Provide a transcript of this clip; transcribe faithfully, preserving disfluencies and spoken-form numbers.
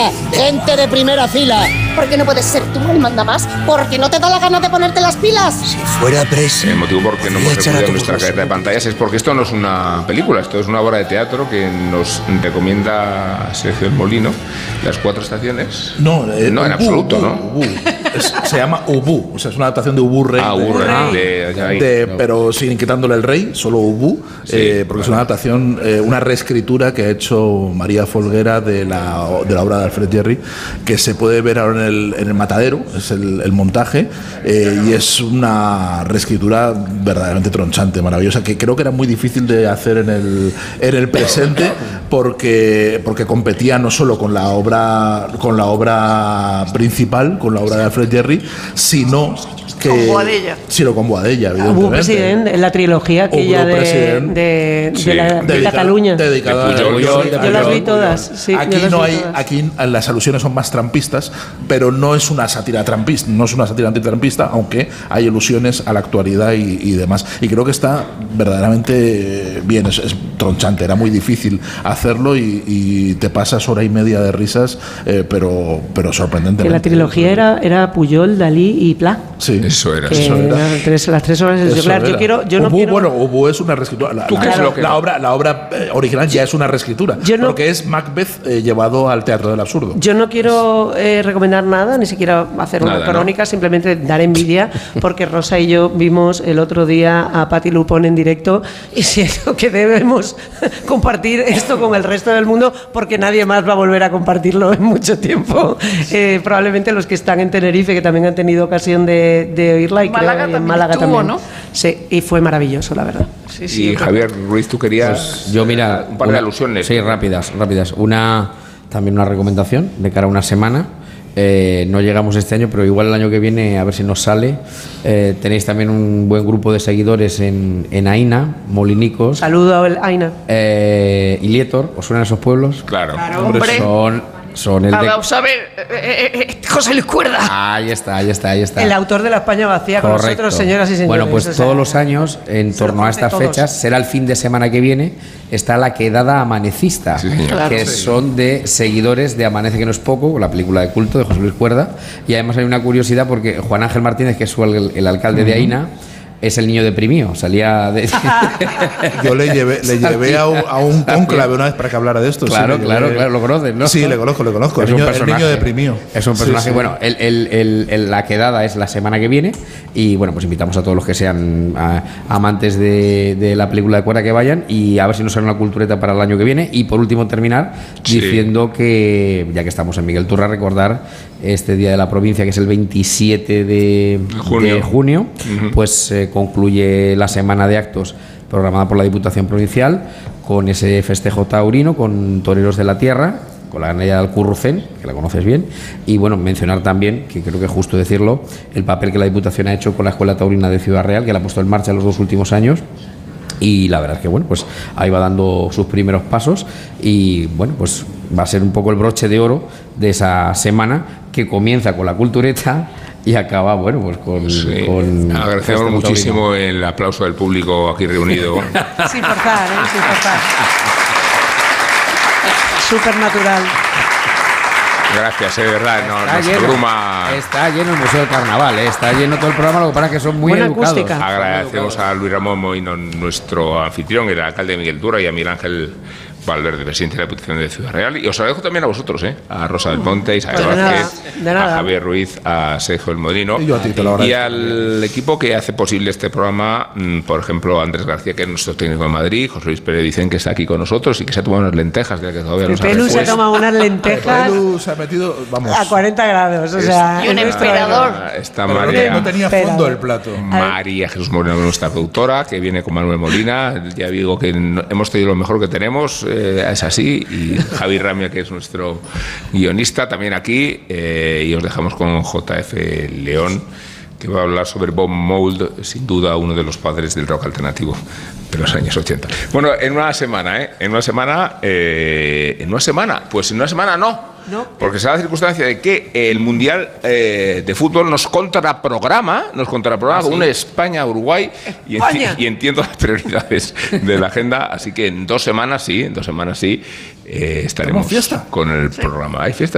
fila, gente de primera fila. ¿Por qué no puedes ser tú el mandamás? ¿Por qué no te da la gana de ponerte las pilas? Si fuera presa. El motivo por qué no hemos recuperado nuestra cadena de pantallas es porque esto no es una película, esto es una obra de teatro que nos recomienda Sergio El Molino, Las Cuatro Estaciones. No, eh, no en Ubu, absoluto, Ubu, ¿no? Ubu. Es, se llama Ubu, o sea, es una adaptación de Ubu Rey. Ah, Ubu de, Rey. de, De, de, no. pero sin quitándole el rey, solo Ubu, Sí, eh, porque claro. es una adaptación, eh, una reescritura que ha hecho María Folguera de la, de la obra de Alfred Jarry, que se puede ver ahora en el, en el Matadero, es el, el montaje, eh, y es una reescritura verdaderamente tronchante, maravillosa, que creo que era muy difícil de hacer en el, en el presente, porque, porque competía no solo con la obra, con la obra principal, con la obra de Alfred Jarry, sino que, con Boadella. sino con Boadella, evidentemente. Hubo presidente en la trilogía aquella de, de, de, Sí. la, de Dedicado- Cataluña. dedicado De a- Pujol, sí, de Yo las vi Pujol. todas. Sí, yo aquí las no vi hay, todas. aquí las alusiones son más trampistas, pero no es una sátira trampista, no es una sátira antitrampista, aunque hay alusiones a la actualidad y, y demás. Y creo que está verdaderamente bien, es, es tronchante, era muy difícil hacerlo y, y te pasas hora y media de risas, eh, pero, pero Que sorprendentemente. la trilogía era, era Pujol, Dalí y Pla. Sí, Eso era. Que Eso era. eran tres- las tres obras del Eso Seglar. Yo era. quiero, yo no Ubu, quiero. Bueno, Ubu es una reescritura. La, ¿Tú la- qué es lo que la no? obra, la obra eh, original ya es una reescritura, Yo no- porque es Macbeth eh, llevado al teatro del absurdo. Yo no quiero eh, recomendar nada, ni siquiera hacer una Nada, ¿no? crónica, simplemente dar envidia, porque Rosa y yo vimos el otro día a Patti Lupone en directo y siento que debemos compartir esto con el resto del mundo, porque nadie más va a volver a compartirlo en mucho tiempo. Eh, probablemente los que están en Tenerife, que también han tenido ocasión de, de oírla, y Málaga creo, y en también Málaga estuvo, también. ¿no? Sí, y fue maravilloso, la verdad. Sí, sí, Y yo creo- Javier Ruiz, tú querías Yo, mira, un par una- de alusiones. Sí, rápidas, rápidas. Una, también una recomendación de cara a una semana. Eh, no llegamos este año, pero igual el año que viene a ver si nos sale. Eh, tenéis también un buen grupo de seguidores en, en Aina, Molinicos, Saludo a Aina. eh, y Lietor. ¿Os suenan esos pueblos? Claro. Claro, hombre. Son, son el A de... ver, vamos a ver, eh, eh, eh, José Luis Cuerda. Ahí está, ahí está, ahí está. El autor de La España Vacía con Correcto. nosotros, señoras y señores. Bueno, pues O sea, todos los años, en se lo torno a conoce estas todos. fechas, será el fin de semana que viene, está la quedada amanecista, Sí, señor. Claro, que sí. son de seguidores de Amanece que no es poco, la película de culto de José Luis Cuerda. Y además hay una curiosidad porque Juan Ángel Martínez, que es su- el, el alcalde de Aina, es el niño deprimido, salía de... Yo le llevé, le llevé a un, a un cónclave una vez para que hablara de esto. Claro, sí, le claro, llevé- claro, lo conoces, ¿no? Sí, le conozco, le conozco. Es El un niño, el personaje. niño deprimido. Es un Sí, personaje, sí. bueno, el, el- el- el- la quedada es la semana que viene y bueno, pues invitamos a todos los que sean a- amantes de, de la película de Cuerda que vayan y a ver si nos sale una cultureta para el año que viene. Y por último terminar Sí. diciendo que, ya que estamos en Miguel Turra, recordar este Día de la Provincia, que es el veintisiete de Junio. de junio, Ujú. pues eh, concluye la semana de actos programada por la Diputación Provincial con ese festejo taurino con toreros de la tierra, con la ganadería del Alcurrucén, que la conoces bien, y bueno, mencionar también, que creo que es justo decirlo, el papel que la Diputación ha hecho con la Escuela Taurina de Ciudad Real, que la ha puesto en marcha en los dos últimos años. Y la verdad es que bueno, pues ahí va dando sus primeros pasos y bueno, pues va a ser un poco el broche de oro de esa semana que comienza con la cultureta y acaba, bueno, pues con... Sí. con Agradecemos festejo muchísimo el aplauso del público aquí reunido. Sin forzar, ¿eh? Sin forzar. Súper natural. Gracias, eh, de verdad. No, Está nos lleno, abruma. está lleno el Museo del Carnaval, ¿eh? Está lleno todo el programa, lo que pasa es que son muy Buena educados. acústica. Agradecemos a Luis Ramón Moino, nuestro anfitrión, el alcalde Miguel Dura, y a Miguel Ángel Valverde, presidente de la Diputación de Ciudad Real. Y os agradezco también a vosotros, ¿eh? A Rosa del Monte, a Isabel Pues de Vázquez, nada, de nada. a Javier Ruiz, a Sergio El Modrino Y yo a ti te lo y agradezco. al equipo que hace posible este programa, mm, por ejemplo, Andrés García, que es nuestro técnico de Madrid, José Luis Pérez Vicente, que está aquí con nosotros y que se ha tomado unas lentejas de las que todavía no El Pelu se ha repuesto. tomado unas lentejas Pelu se ha metido, vamos. a cuarenta grados. O sea, Y un en esto- emperador. Está pero no, María. no tenía Espera. fondo el plato. María Jesús Moreno, nuestra productora, que viene con Manuel Molina. Ya digo que no- hemos tenido lo mejor que tenemos, eh, es así. Y Javi Ramia, que es nuestro guionista, también aquí. Eh, y os dejamos con J F León, que va a hablar sobre Bob Mould, sin duda uno de los padres del rock alternativo de los años ochenta. Bueno, en una semana, ¿eh? En una semana, eh, en una semana, pues en una semana no. No. Porque se da la circunstancia de que el Mundial eh, de Fútbol nos contraprograma, nos contraprograma con una España-Uruguay y, enti- España. y entiendo las prioridades de la agenda, así que en dos semanas sí, en dos semanas sí, eh, estaremos ¿Tenemos fiesta? con el programa. ¿Hay fiesta?